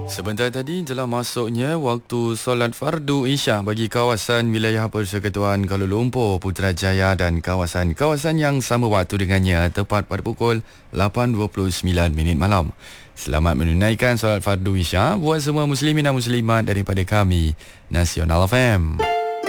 Sebentar tadi telah masuknya waktu solat fardu Isyak bagi kawasan wilayah Persekutuan Kuala Lumpur, Putrajaya dan kawasan-kawasan yang sama waktu dengannya tepat pada pukul 8.29 malam. Selamat menunaikan solat fardu Isyak buat semua muslimin dan muslimat daripada kami, Nasional FM.